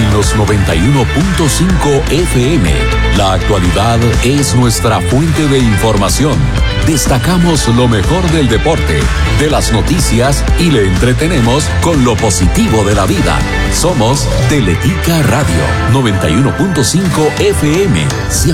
en los 91.5 FM. La actualidad es nuestra fuente de información. Destacamos lo mejor del deporte, de las noticias y le entretenemos con lo positivo de la vida. Somos Teletica Radio 91.5 FM.